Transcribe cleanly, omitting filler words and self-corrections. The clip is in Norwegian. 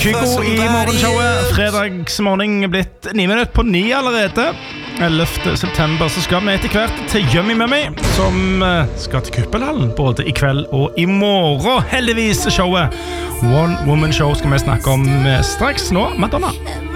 Kygo i morgenshowet. Fredagsmorgen blitt 9 minutter på 9 allerede. 11. september så skal vi etter hvert til Yummy Mummy, som skal til Kuppelhallen både i kveld og i morgen. Heldigvis showet One Woman Show skal vi snakke om straks. Nå, Madonna.